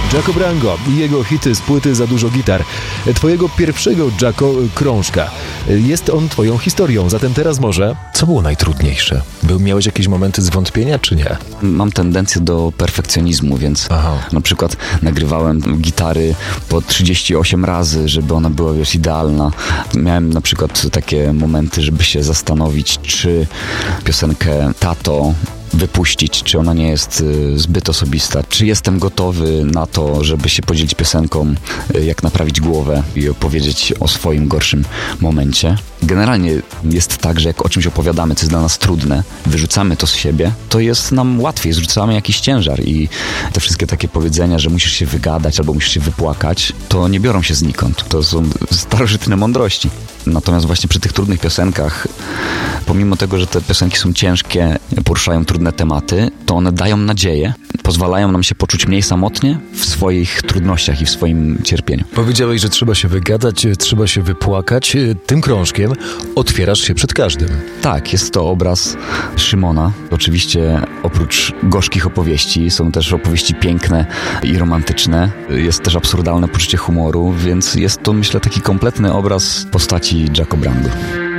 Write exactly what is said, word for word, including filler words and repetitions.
Jacko Brango i jego hity z płyty Za dużo gitar. Twojego pierwszego Jacko krążka. Jest on twoją historią, zatem teraz może... Co było najtrudniejsze? Był, miałeś jakieś momenty zwątpienia, czy nie? Mam tendencję do perfekcjonizmu, więc Aha. na przykład nagrywałem gitary po trzydzieści osiem razy, żeby ona była, wiesz, idealna. Miałem na przykład takie momenty, żeby się zastanowić, czy piosenkę Tato wypuścić, czy ona nie jest zbyt osobista, czy jestem gotowy na to, żeby się podzielić piosenką, jak naprawić głowę i opowiedzieć o swoim gorszym momencie. Generalnie jest tak, że jak o czymś opowiadamy, co jest dla nas trudne, wyrzucamy to z siebie, to jest nam łatwiej, zrzucamy jakiś ciężar i te wszystkie takie powiedzenia, że musisz się wygadać albo musisz się wypłakać, to nie biorą się znikąd. To są starożytne mądrości. Natomiast właśnie przy tych trudnych piosenkach, pomimo tego, że te piosenki są ciężkie, poruszają trudne tematy, to one dają nadzieję, pozwalają nam się poczuć mniej samotnie w swoich trudnościach i w swoim cierpieniu. Powiedziałeś, że trzeba się wygadać, trzeba się wypłakać. Tym krążkiem otwierasz się przed każdym. Tak, jest to obraz Szymona. Oczywiście oprócz gorzkich opowieści są też opowieści piękne i romantyczne. Jest też absurdalne poczucie humoru, więc jest to, myślę, taki kompletny obraz postaci Jacko Brango.